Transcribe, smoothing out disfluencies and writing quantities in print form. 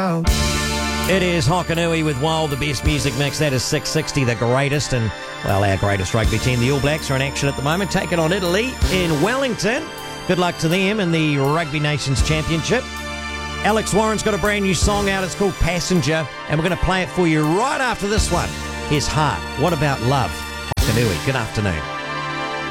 out. It is Hokanui with Wild, the best music mix. That is 660, the greatest, and, well, our greatest rugby team. The All Blacks are in action at the moment, taking on Italy in Wellington. Good luck to them in the Rugby Nations Championship. Alex Warren's got a brand new song out. It's called Passenger, and we're going to play it for you right after this one. Here's Heart. What About Love? Hokanui. Good afternoon.